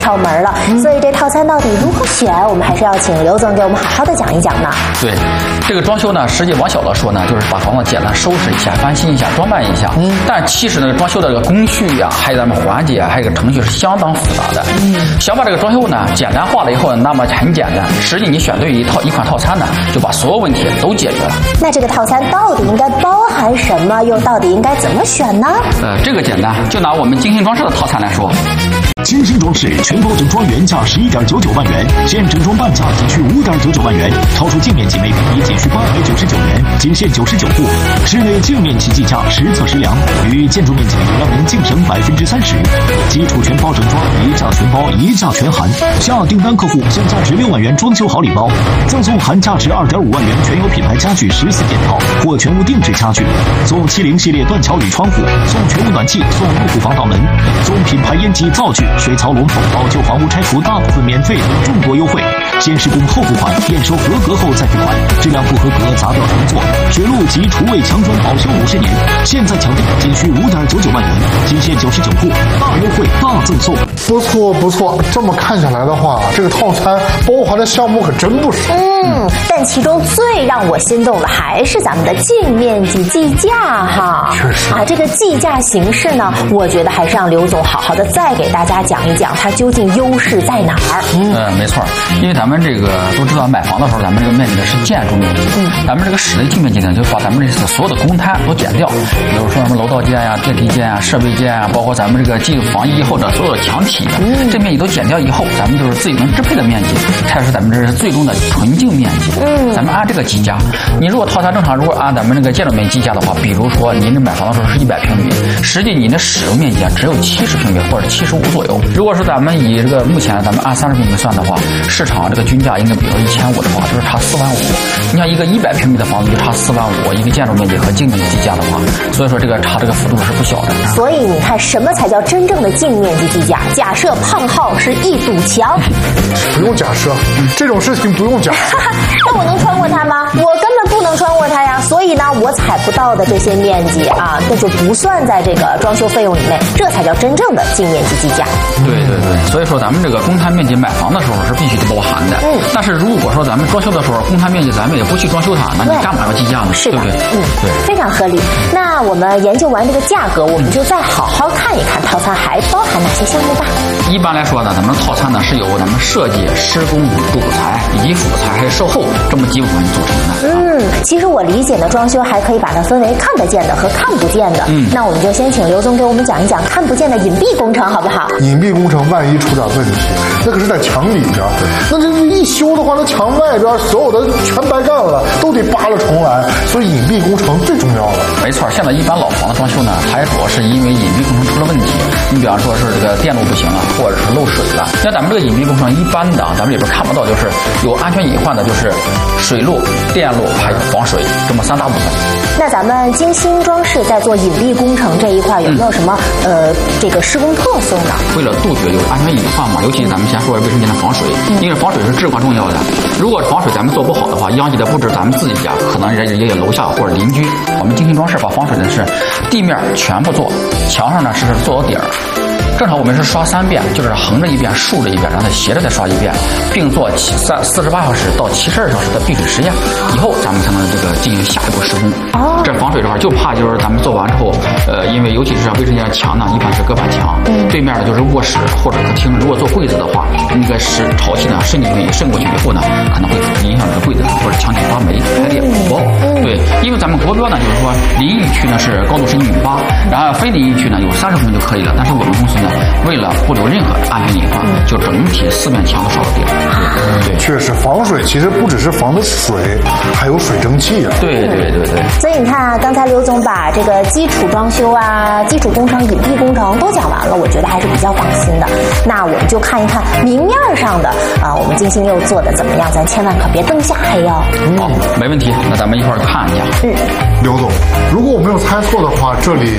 窍门了。所以这套餐到底如何选，我们还是要请刘总给我们好好的讲一讲呢。 对，这个装修呢，实际往小了说呢，就是把房子简单收拾一下、翻新一下、装扮一下。但其实呢，装修的这个工序呀，还有咱们环节啊，还有个程序是相当复杂的。想把这个装修呢简单化了以后，那么很简单。实际你选对一款套餐呢，就把所有问题都解决了。 那这个套餐到底应该包含什么？又到底应该怎么选呢？ 这个简单，就拿我们精心装饰的套餐来说。 精心装饰全包整装原价11.99万元，现整装半价仅需5.99万元，超出净面积每平米仅需899元，仅限99户。室内净面积计价实测实量，与建筑面积让您净省30%。基础全包整装，一价全包，一价全含。下订单客户享价值6万元装修好礼包，赠送含价值2.5万元全有品牌家具14件套或全屋定制家具，送70系列断桥铝窗户，送全屋暖气，送入户防盗门，送品牌烟机灶具、水槽龙头，老旧房屋拆除大部分免费等众多优惠。先施工后付款，验收合格后再付款，质量不合格砸掉重做。水路及厨卫强装保修50年，现在抢订仅需5.99万元，仅限99户，大优惠大赠送。 不错不错，这么看下来的话，这个套餐包含的项目可真不少。 但其中最让我心动的还是咱们的净面积计价哈。 确实这个计价形式呢，我觉得还是让刘总好好的再给大家讲一讲它究竟优势在哪儿。 没错，因为咱们这个都知道，买房的时候咱们这个面积呢是建筑面积，咱们这个室内净面积呢就把咱们这所有的公摊都减掉，比如说什么楼道间呀、电梯间呀、设备间呀，包括咱们这个进房以后的所有的墙体，这面积都减掉以后，咱们就是自己能支配的面积，才是咱们这是最终的纯净面积。咱们按这个计价，你如果套餐正常，如果按咱们这个建筑面积计价的话，比如说您这买房的时候是100平米，实际你的使用面积只有70平米或者75左右。如果说咱们以这个目前咱们按30平米算的话，市场这个均价应该比如1500的话，就是差4万5。你像一个100平米的房子就差4万5，一个建筑面积和净面积计价的话，所以说这个差这个幅度是不小的。 所以你看，什么才叫真正的净面积计价？假设胖号是一堵墙， 不用假设，这种事情不用假设。 那我能穿过它吗？我根本不能穿过它呀。所以呢，我踩不到的这些面积啊，那就不算在这个装修费用里面，这才叫真正的净面积计价。 对，所以说咱们这个公摊面积买房的时候是必须得包含的。但是如果说咱们装修的时候公摊面积咱们也不去装修它，那你干嘛要计价呢？ 是的， 对不对？对， 非常合理。那我们研究完这个价格，我们就再好好看一看套餐还包含哪些项目吧。 一般来说呢，咱们套餐呢是由咱们设计、施工、主材以及辅材还有售后这么几部分组成的。 其实我理解呢，装修还可以把它分为看得见的和看不见的。那我们就先请刘总给我们讲一讲看不见的隐蔽工程，好不好？ 隐蔽工程万一出点问题，那可是在墙里边，那这一修的话，那墙外边所有的全白干了，都得扒了重来。所以隐蔽工程最重要了。 没错，现在一般老房的装修呢，它也主要是因为隐蔽工程出了问题。你比方说是这个电路不行了，或者是漏水了。像咱们这个隐蔽工程一般的，咱们里边看不到，就是有安全隐患的，就是水路、电路还有防水这么3大部分。 那咱们精心装饰在做隐蔽工程这一块有没有什么这个施工特色呢？ 为了杜绝有安全隐患嘛，尤其咱们先说卫生间的防水，因为防水是至关重要的。如果防水咱们做不好的话，殃及的不止咱们自己家，可能也有楼下或者邻居。我们精心装饰把防水的是地面全部做，墙上呢是做到底儿。正常我们是刷3遍，就是横着一遍、竖着一遍，然后再斜着再刷一遍，并做48小时到72小时的闭水实验，以后咱们才能这个进行下一步施工。这防水的话，就怕就是咱们做完之后，因为尤其是卫生间墙呢，一般是隔板墙，对面呢就是卧室或者客厅。如果做柜子的话，那个潮气呢渗进去、渗过去以后呢，可能会影响这个柜子或者墙体发霉、开裂、鼓包。对，因为咱们国标呢就是说淋浴区呢是高度是1.8米，然后非淋浴区呢有30公分就可以了。但是我们公司呢，为了不留任何安全隐患，就整体4面墙都刷到底。对， 确实防水其实不只是防的水，还有水蒸气啊。 对。 所以你看，刚才刘总把这个基础装修啊、基础工程、隐蔽工程都讲完了，我觉得还是比较放心的。那我们就看一看明面上的我们精心又做的怎么样，咱千万可别灯下黑哦。 好，没问题，那咱们一块儿看一下。 刘总，如果我没有猜错的话，这里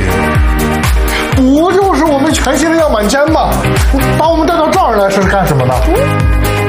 不就是我们全新的样板间吗？把我们带到这儿来是干什么的？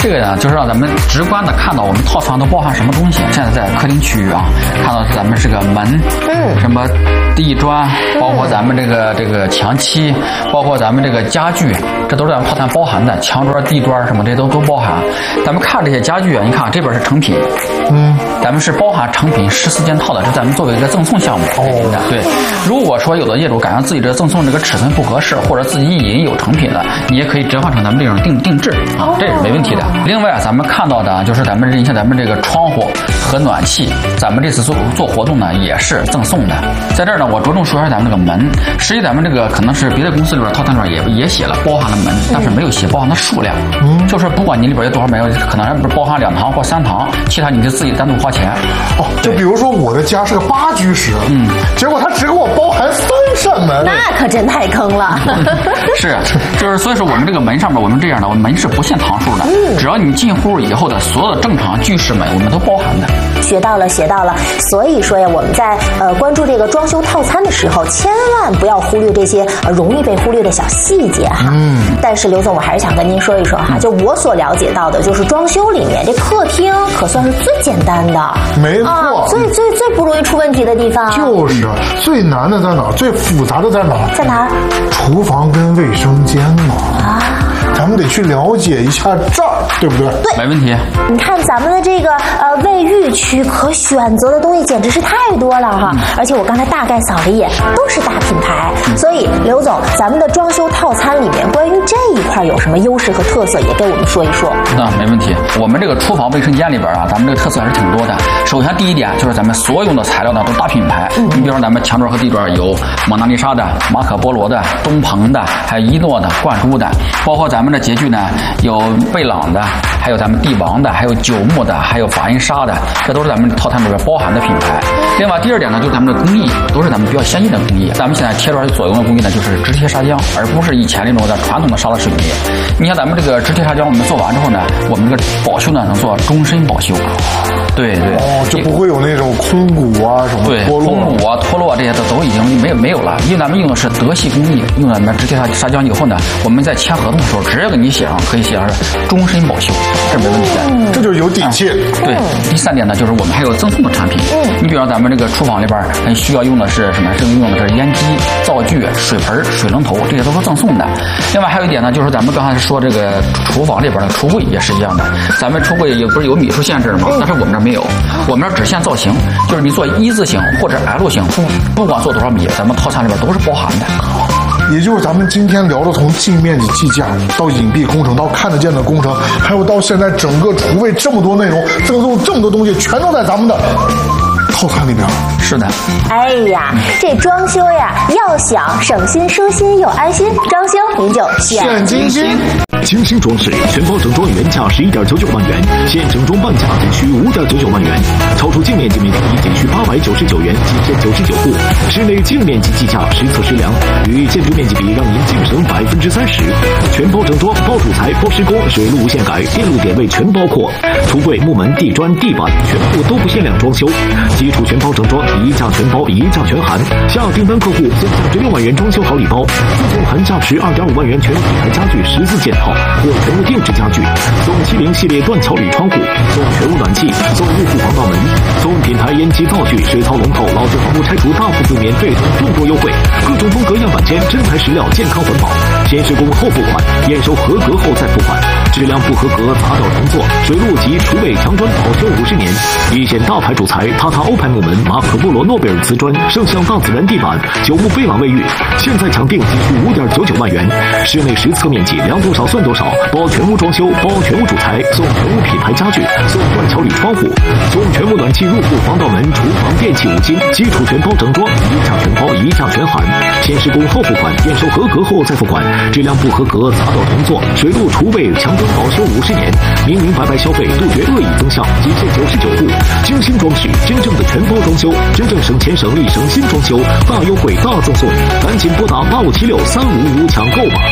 这个呢，就是让咱们直观的看到我们套餐都包含什么东西。现在在客厅区域啊，看到咱们这个门，什么地砖，包括咱们这个墙漆，包括咱们这个家具，这都是咱们套餐包含的。墙砖、地砖什么这都包含。咱们看这些家具啊，你看这边是成品，咱们是包含成品14件套的，这咱们作为一个赠送项目。对，如果说有的业主感觉自己这赠送这个尺寸不合适，或者自己已经有成品了，你也可以折换成咱们这种定制啊，这是没问题的。另外咱们看到的就是咱们这个窗户和暖气，咱们这次做活动呢也是赠送的。在这儿呢，我着重说一下咱们这个门。实际咱们这个可能是别的公司里边套餐里边也写了包含了门，但是没有写包含的数量。就是不管你里边有多少门，可能不是包含2堂或3堂，其他你就自己单独花钱。 就比如说我的家是个8居室，结果他只给我包含3扇门， 那可真太坑了。 是，就是所以说我们这个门上面我们这样的，我们门是不限堂数的，只要你进户以后的所有的正常居室门，我们都包含的。 学到了。所以说呀，我们在关注这个装修套餐的时候，千万不要忽略这些容易被忽略的小细节哈。但是刘总，我还是想跟您说一说哈，就我所了解到的，就是装修里面这客厅可算是最简单的， 没错， 最不容易出问题的地方。 就是最难的在哪儿？最复杂的在哪儿？ 在哪儿？ 厨房跟卫生间嘛。咱们得去了解一下这儿，对不对？ 对， 没问题。 你看咱们的这个卫浴区可选择的东西简直是太多了哈，而且我刚才大概扫了一眼，都是大品牌。所以刘总，咱们的装修套餐里面关于这一块有什么优势和特色，也给我们说一说。 那没问题。我们这个厨房卫生间里边啊，咱们这个特色还是挺多的。首先第一点就是咱们所用的材料呢都是大品牌，你比如说咱们墙砖和地砖有蒙娜丽莎的、马可波罗的、东鹏的，还有一诺的、冠珠的，包括咱们的洁具呢有贝朗的，还有咱们帝王的，还有九牧的，还有法印莎的，这都是咱们套餐里边包含的品牌。另外第二点呢，就是咱们的工艺都是咱们比较先进的工艺。咱们现在贴砖所用的工艺呢，就是直贴砂浆，而不是以前那种的传统的砂拉水泥。你像咱们这个直贴砂浆，我们做完之后呢，我们这个保修呢能做终身保修。对， 就不会有那种空鼓啊什么脱落， 空鼓啊脱落这些都已经没有了，因为咱们用的是德系工艺，用咱们直贴砂浆以后呢，我们在签合同的时候直接给你写上，可以写上是终身保修，这没问题的， 这就是有底气。 对，第三点呢，就是我们还有赠送的产品。你比如咱们这个厨房里边需要用的是什么？用的是烟机、灶具、水盆、水龙头，这些都是赠送的。另外还有一点呢，就是咱们刚才说这个厨房里边的橱柜也是一样的。咱们橱柜也不是有米数限制吗？但是我们这没有，我们这只限造型，就是你做1字形或者 L 型，不管做多少米，咱们套餐里边都是包含的。 也就是咱们今天聊的，从净面积计价到隐蔽工程，到看得见的工程，还有到现在整个厨卫这么多内容，赠送这么多东西，全都在咱们的套餐里边。 是的。 哎呀，这装修呀，要想省心、舒心又安心，装修您就选金星。 精心装饰全包整装原价11.99万元，现整装半价仅需5.99万元，超出净面积每平仅需899元，仅限99户。室内净面积计价实测实量，与建筑面积比让您净省30%。全包整装，包主材、包施工、水路无限改，电路点位全包括。橱柜、木门、地砖、地板全部都不限量装修，基础全包整装，一价全包，一价全含。下订单客户送价值6万元装修好礼包，附送含价值2.5万元全品牌家具14件套。或全屋定制家具，送70系列断桥铝窗户，送全屋暖气，送入户防盗门，送品牌烟机灶具、水槽龙头、老旧房屋拆除大幅度免费等众多优惠，各种风格样板间，真材实料，健康环保，先施工后付款，验收合格后再付款，质量不合格砸掉重做，水路及厨卫墙砖保修50年，一线大牌主材塔塔欧派木门、马可波罗诺贝尔瓷砖、圣象大自然地板、九牧贝朗卫浴，现在抢订仅需5.99万元，室内实测面积量多少算多少，包全屋装修，包全屋主材，送全屋品牌家具，送断桥铝窗户，送全屋暖气入户防盗门、厨房电器5金，基础全包整装，一价全包，一价全含，先施工后付款，验收合格后再付款，质量不合格砸掉重做，水路厨卫墙砖保修50年，明明白白消费，杜绝恶意增项，仅限99户，精心装饰，真正的全包装修，真正省钱省力省心装修，大优惠大赠送，赶紧拨打85763555抢购吧。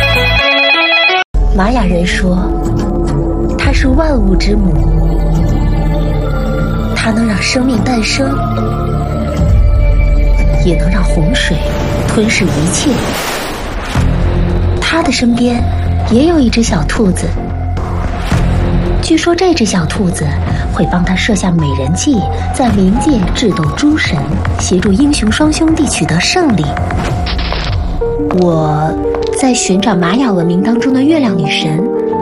玛雅人说，它是万物之母，它能让生命诞生，也能让洪水吞噬一切。它的身边也有一只小兔子， 据说这只小兔子会帮他设下美人计，在冥界智斗诸神，协助英雄双兄弟取得胜利。我在寻找玛雅文明当中的月亮女神，